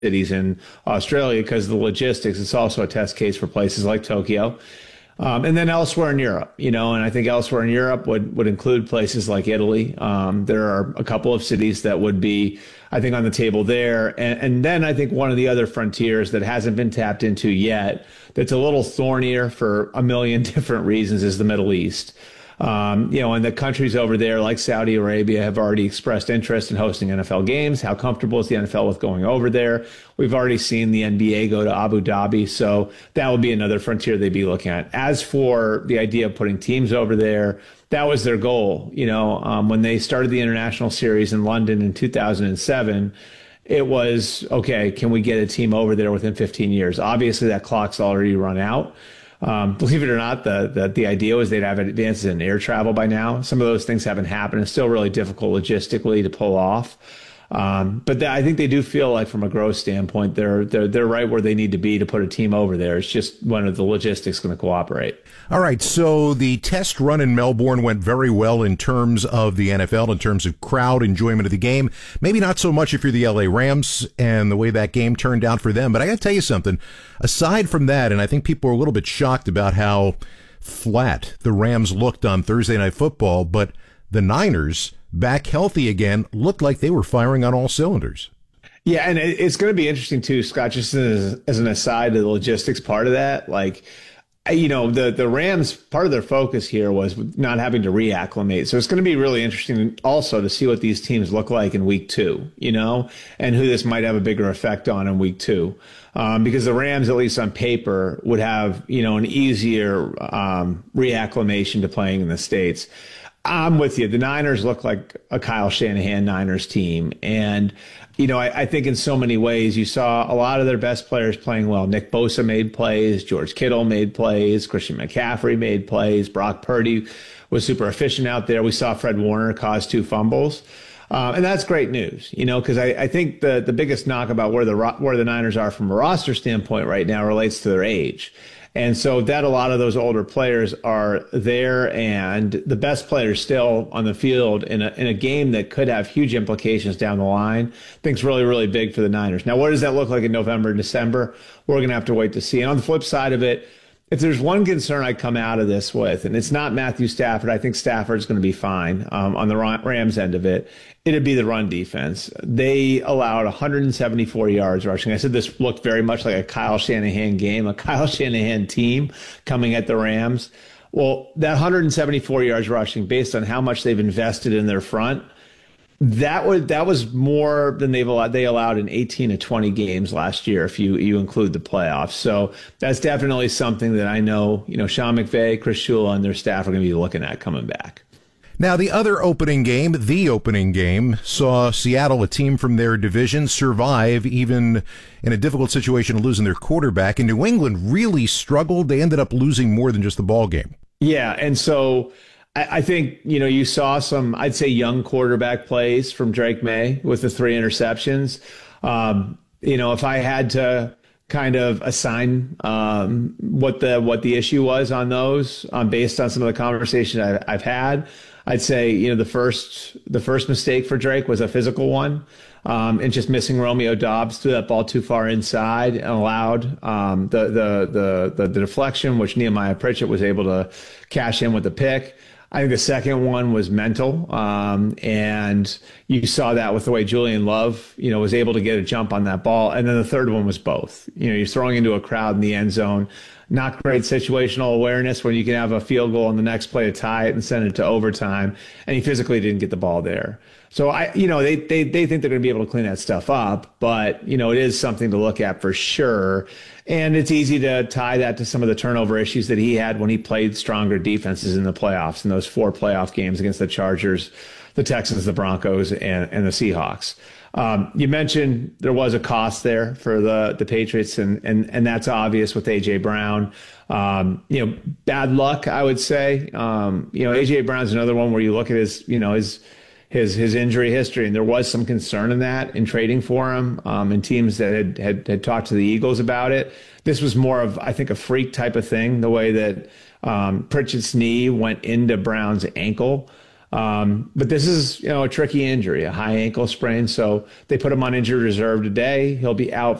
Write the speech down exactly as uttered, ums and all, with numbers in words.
cities in Australia because of the logistics. It's also a test case for places like Tokyo. Um, and then elsewhere in Europe, you know, and I think elsewhere in Europe would, would include places like Italy. Um, there are a couple of cities that would be, I think, on the table there. And, and then I think one of the other frontiers that hasn't been tapped into yet, that's a little thornier for a million different reasons, is the Middle East. Um, you know, and the countries over there, like Saudi Arabia, have already expressed interest in hosting N F L games. How comfortable is the N F L with going over there? We've already seen the N B A go to Abu Dhabi, so that would be another frontier they'd be looking at. As for the idea of putting teams over there, that was their goal. You know, um, when they started the international series in London in two thousand seven, it was, okay, can we get a team over there within fifteen years? Obviously, that clock's already run out. Um, believe it or not, the, the the idea was they'd have advances in air travel by now. Some of those things haven't happened. It's still really difficult logistically to pull off. Um, but th- I think they do feel like, from a growth standpoint, they're they're they're right where they need to be to put a team over there. It's just when are the logistics going to cooperate. All right, so the test run in Melbourne went very well in terms of the N F L, in terms of crowd enjoyment of the game. Maybe not so much if you're the L A Rams and the way that game turned out for them. But I got to tell you something. Aside from that, and I think people are a little bit shocked about how flat the Rams looked on Thursday Night Football, but the Niners, back healthy again, looked like they were firing on all cylinders. Yeah, and it's going to be interesting too, Scott, just as, as an aside to the logistics part of that. Like, you know, the, the Rams, part of their focus here was not having to reacclimate. So it's going to be really interesting also to see what these teams look like in week two, you know, and who this might have a bigger effect on in week two. Um, because the Rams, at least on paper, would have, you know, an easier um, reacclimation to playing in the States. I'm with you. The Niners look like a Kyle Shanahan Niners team. And, you know, I, I think in so many ways you saw a lot of their best players playing well. Nick Bosa made plays. George Kittle made plays. Christian McCaffrey made plays. Brock Purdy was super efficient out there. We saw Fred Warner cause two fumbles. Uh, and that's great news, you know, because I, I think the, the biggest knock about where the where the Niners are from a roster standpoint right now relates to their age. And so that a lot of those older players are there, and the best players still on the field in a in a game that could have huge implications down the line. I think it's really, really big for the Niners. Now, what does that look like in November and December? We're going to have to wait to see. And on the flip side of it, if there's one concern I come out of this with, and it's not Matthew Stafford, I think Stafford's going to be fine um, on the Rams end of it, it'd be the run defense. They allowed one hundred seventy-four yards rushing. I said this looked very much like a Kyle Shanahan game, a Kyle Shanahan team coming at the Rams. Well, that one hundred seventy-four yards rushing, based on how much they've invested in their front, that was that was more than they've allowed. They allowed in eighteen to twenty games last year, if you you include the playoffs. So that's definitely something that I know, you know, Sean McVay, Chris Shula, and their staff are going to be looking at coming back. Now, the other opening game, the opening game, saw Seattle, a team from their division, survive even in a difficult situation of losing their quarterback. And New England really struggled. They ended up losing more than just the ball game. Yeah, and so I, I think, you know, you saw some, I'd say, young quarterback plays from Drake May with the three interceptions. Um, you know, if I had to kind of assign um, what the what the issue was on those, um, based on some of the conversations I, I've had, I'd say, you know, the first the first mistake for Drake was a physical one, um, and just missing Romeo Doubs, threw that ball too far inside and allowed um, the, the the the the deflection, which Nehemiah Pritchett was able to cash in with the pick. I think the second one was mental, um, and you saw that with the way Julian Love, you know, was able to get a jump on that ball. And then the third one was both. You know, you're throwing into a crowd in the end zone. Not great situational awareness when you can have a field goal on the next play to tie it and send it to overtime, and he physically didn't get the ball there. So I, you know, they they they think they're going to be able to clean that stuff up, but you know, it is something to look at for sure. And it's easy to tie that to some of the turnover issues that he had when he played stronger defenses in the playoffs, in those four playoff games against the Chargers, the Texans, the Broncos, and, and the Seahawks. Um, you mentioned there was a cost there for the, the Patriots, and, and, and that's obvious with A J Brown. Um, you know, bad luck, I would say. Um, you know, A J Brown's another one where you look at his, you know, his, his, his injury history, and there was some concern in that in trading for him, um, and teams that had, had, had talked to the Eagles about it. This was more of, I think, a freak type of thing, the way that um, Pritchett's knee went into Brown's ankle. Um, but this is, you know, a tricky injury, a high ankle sprain. So they put him on injured reserve today. He'll be out